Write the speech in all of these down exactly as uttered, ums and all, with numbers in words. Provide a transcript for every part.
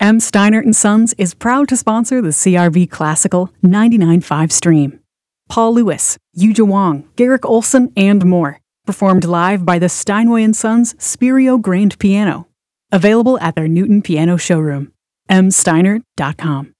M. Steinert and Sons is proud to sponsor the C R V Classical ninety-nine point five stream. Paul Lewis, Yuja Wong, Garrick Olson, and more. Performed live by the Steinway and Sons Spirio Grand Piano. Available at their Newton Piano showroom. m steinert dot com.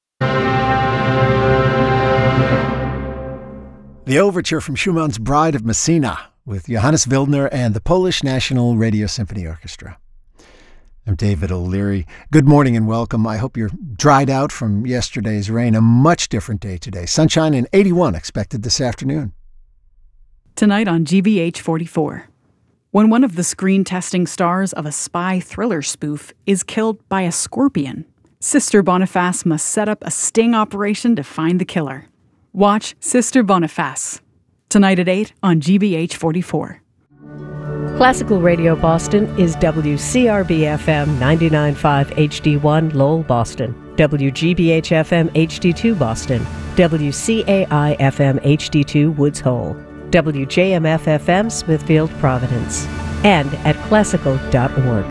The overture from Schumann's Bride of Messina with Johannes Wildner and the Polish National Radio Symphony Orchestra. I'm David O'Leary. Good morning and welcome. I hope you're dried out from yesterday's rain. A much different day today. Sunshine and eighty-one expected this afternoon. Tonight on G B H forty-four. When one of the screen testing stars of a spy thriller spoof is killed by a scorpion, Sister Boniface must set up a sting operation to find the killer. Watch Sister Boniface. Tonight at eight on G B H forty-four. Classical Radio Boston is W C R B F M ninety-nine point five H D one Lowell, Boston, W G B H F M H D two Boston, W C A I F M H D two Woods Hole, W J M F F M Smithfield, Providence, and at classical dot org.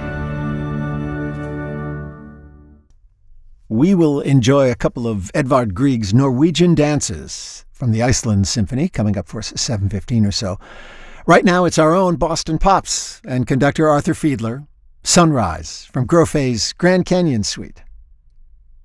We will enjoy a couple of Edvard Grieg's Norwegian dances from the Iceland Symphony coming up for us at seven fifteen or so. Right now it's our own Boston Pops and conductor Arthur Fiedler, Sunrise from Grofé's Grand Canyon Suite.